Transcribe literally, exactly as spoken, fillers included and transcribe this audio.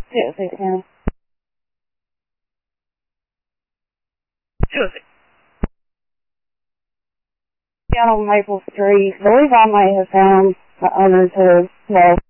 Tuesday, Sam. Tuesday. Down on Maple Street. I believe I might have found the owner to, well,